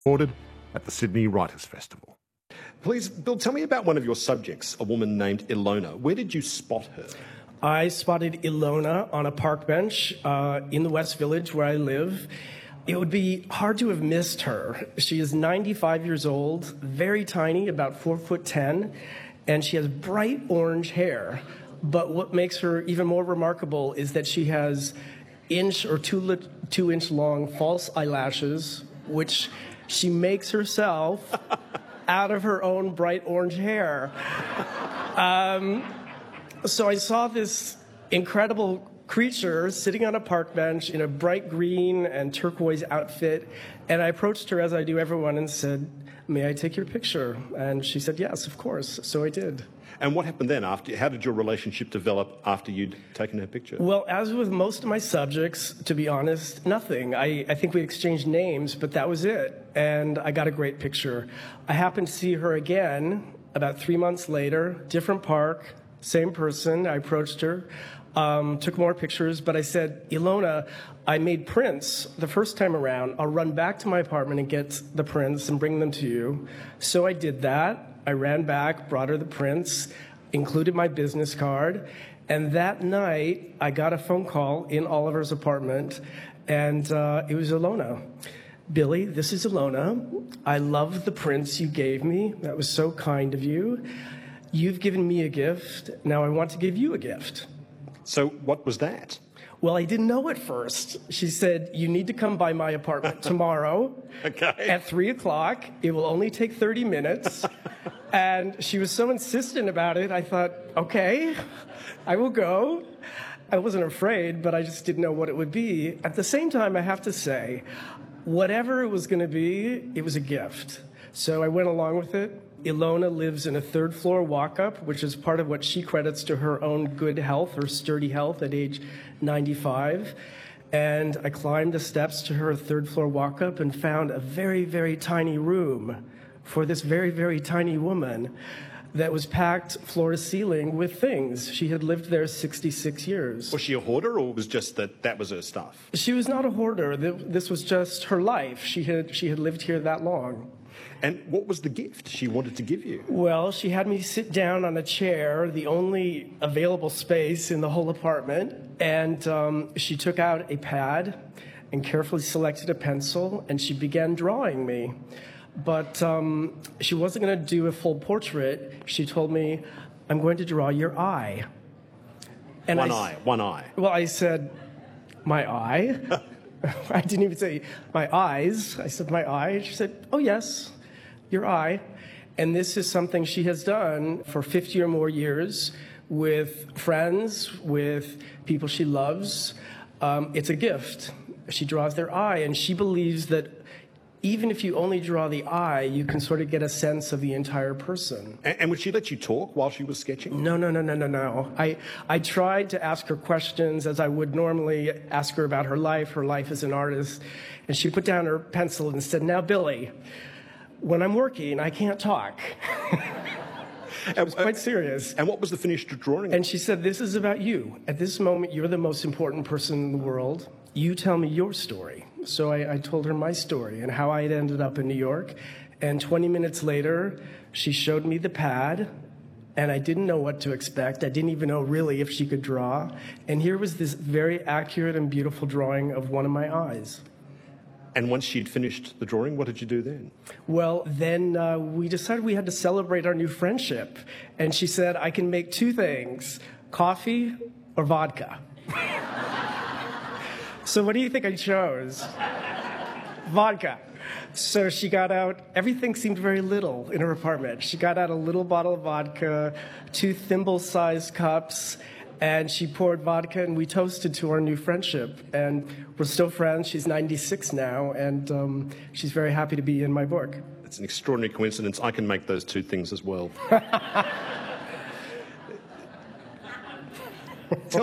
Recorded at the Sydney Writers' Festival. Please, Bill, tell me about one of your subjects, a woman named Ilona. Where did you spot her? I spotted Ilona on a park bench in the West Village where I live. It would be hard to have missed her. She is 95 years old, very tiny, about 4'10", and she has bright orange hair. But what makes her even more remarkable is that she has inch or 2-inch long false eyelashes, which she makes herself out of her own bright orange hair. So I saw this incredible creature sitting on a park bench in a bright green and turquoise outfit, and I approached her, as I do everyone, and said, "May I take your picture?" And she said, "Yes, of course." So I did. And what happened then? How did your relationship develop after you'd taken her picture? Well, as with most of my subjects, to be honest, nothing. I think we exchanged names, but that was it. And I got a great picture. I happened to see her again about 3 months later, different park, same person. I approached her, took more pictures, but I said, "Ilona, I made prints the first time around. I'll run back to my apartment and get the prints and bring them to you." So I did that. I ran back, brought her the prints, included my business card, and that night I got a phone call in Oliver's apartment, and it was Ilona. "Billy, this is Ilona. I love the prints you gave me. That was so kind of you. You've given me a gift. Now I want to give you a gift." So what was that? Well, I didn't know at first. She said, "You need to come by my apartment tomorrow at 3 o'clock. It will only take 30 minutes. And she was so insistent about it, I thought, okay, I will go. I wasn't afraid, but I just didn't know what it would be. At the same time, I have to say, whatever it was going to be, it was a gift. So I went along with it. Ilona lives in a third-floor walk-up, which is part of what she credits to her own good health or sturdy health at age 95. And I climbed the steps to her third-floor walk-up and found a very, very tiny room for this very, very tiny woman that was packed floor to ceiling with things. She had lived there 66 years. Was she a hoarder, or was just that was her stuff? She was not a hoarder. This was just her life. She had lived here that long. And what was the gift she wanted to give you? Well, she had me sit down on a chair, the only available space in the whole apartment, and she took out a pad and carefully selected a pencil, and she began drawing me. But she wasn't going to do a full portrait. She told me, "I'm going to draw your eye." And one eye. Well, I said, "My eye?" I didn't even say my eyes. I said, "My eye." She said, "Oh, yes, your eye." And this is something she has done for 50 or more years with friends, with people she loves. It's a gift. She draws their eye, and she believes that even if you only draw the eye, you can sort of get a sense of the entire person. And would she let you talk while she was sketching? No. I tried to ask her questions as I would normally ask her about her life as an artist. And she put down her pencil and said, "Now, Billy, when I'm working, I can't talk." It was quite serious. And what was the finished drawing? And she said, "This is about you. At this moment, you're the most important person in the world. You tell me your story." So I told her my story and how I had ended up in New York. And 20 minutes later, she showed me the pad, and I didn't know what to expect. I didn't even know really if she could draw. And here was this very accurate and beautiful drawing of one of my eyes. And once she'd finished the drawing, what did you do then? Well, then we decided we had to celebrate our new friendship. And she said, "I can make two things, coffee or vodka." So what do you think I chose? Vodka. So she got out, everything seemed very little in her apartment. She got out a little bottle of vodka, 2 thimble-sized cups, and she poured vodka, and we toasted to our new friendship. And we're still friends. She's 96 now, and she's very happy to be in my book. It's an extraordinary coincidence. I can make those two things as well.